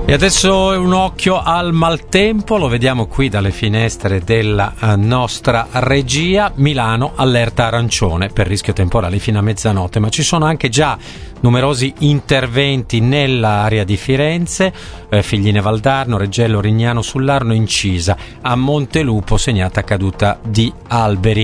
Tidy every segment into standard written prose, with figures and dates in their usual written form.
E adesso un occhio al maltempo, lo vediamo qui dalle finestre della nostra regia. Milano, allerta arancione per rischio temporale fino a mezzanotte, ma ci sono anche già numerosi interventi nell'area di Firenze, Figline Valdarno, Reggello, Rignano sull'Arno, Incisa, a Montelupo segnata caduta di alberi.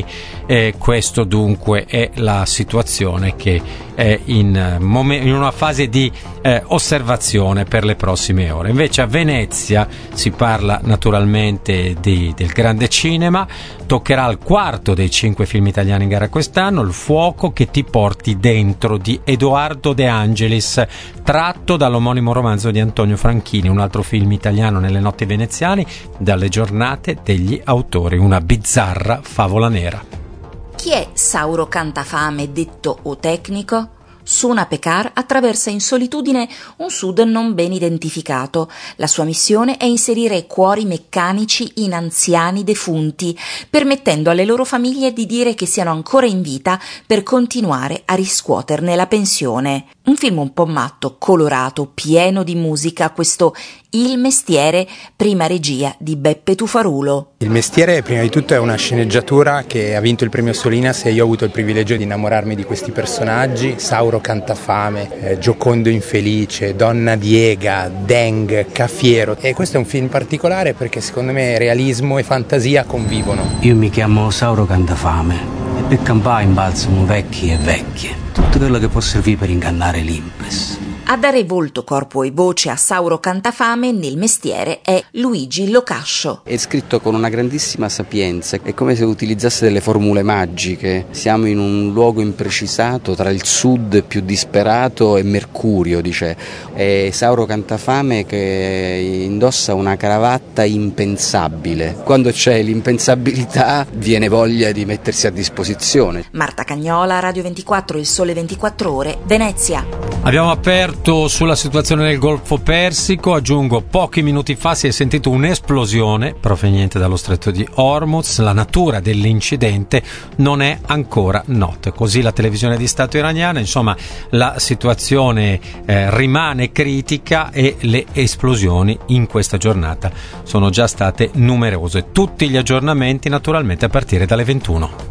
Questo dunque è la situazione che è in una fase di osservazione per le prossime ore. Invece a Venezia si parla naturalmente del grande cinema. Toccherà il quarto dei 5 film italiani in gara quest'anno, Il fuoco che ti porti dentro, di Edoardo De Angelis, tratto dall'omonimo romanzo di Antonio Franchini, un altro film italiano nelle notti veneziane, dalle giornate degli autori, una bizzarra favola nera. Chi è Sauro Cantafame, detto O Tecnico? Suna Pekar attraversa in solitudine un sud non ben identificato. La sua missione è inserire cuori meccanici in anziani defunti, permettendo alle loro famiglie di dire che siano ancora in vita per continuare a riscuoterne la pensione. Un film un po' matto, colorato, pieno di musica, questo Il mestiere, prima regia di Beppe Tufarulo. Il mestiere prima di tutto è una sceneggiatura che ha vinto il premio Solinas e io ho avuto il privilegio di innamorarmi di questi personaggi: Sauro Cantafame, Giocondo Infelice, Donna Diega, Deng, Cafiero. E questo è un film particolare perché secondo me realismo e fantasia convivono. Io mi chiamo Sauro Cantafame e per campare imbalzano vecchi e vecchie, tutto quello che può servire per ingannare l'Impes. A dare volto, corpo e voce a Sauro Cantafame nel mestiere è Luigi Locascio. È scritto con una grandissima sapienza, è come se utilizzasse delle formule magiche. Siamo in un luogo imprecisato tra il sud più disperato e Mercurio, dice. È Sauro Cantafame che indossa una cravatta impensabile. Quando c'è l'impensabilità viene voglia di mettersi a disposizione. Marta Cagnola, Radio 24, Il Sole 24 Ore, Venezia. Abbiamo aperto sulla situazione del Golfo Persico. Aggiungo, pochi minuti fa si è sentito un'esplosione proveniente dallo stretto di Hormuz. La natura dell'incidente non è ancora nota, così la televisione di Stato iraniana. Insomma, la situazione rimane critica e le esplosioni in questa giornata sono già state numerose. Tutti gli aggiornamenti naturalmente a partire dalle 21.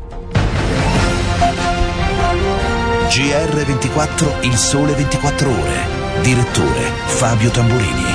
GR24, Il Sole 24 Ore. Direttore Fabio Tamburini.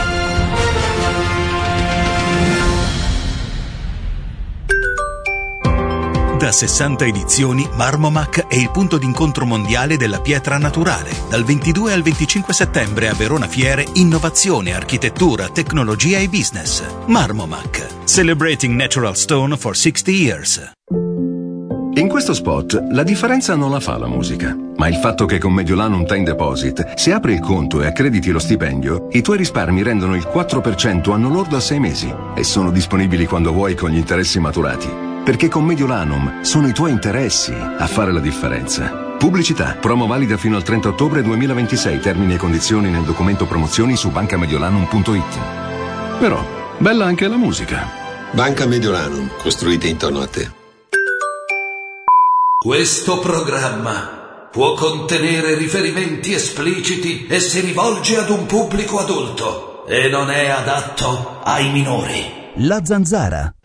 Da 60 edizioni Marmomac è il punto d'incontro mondiale della pietra naturale. Dal 22 al 25 settembre a Verona Fiere, innovazione, architettura, tecnologia e business. Marmomac, celebrating natural stone for 60 years. In questo spot la differenza non la fa la musica, ma il fatto che con Mediolanum Time Deposit, se apri il conto e accrediti lo stipendio, i tuoi risparmi rendono il 4% anno lordo a 6 mesi e sono disponibili quando vuoi con gli interessi maturati. Perché con Mediolanum sono i tuoi interessi a fare la differenza. Pubblicità, promo valida fino al 30 ottobre 2026, termini e condizioni nel documento promozioni su bancamediolanum.it. Però, bella anche la musica. Banca Mediolanum, costruite intorno a te. Questo programma può contenere riferimenti espliciti e si rivolge ad un pubblico adulto e non è adatto ai minori. La Zanzara.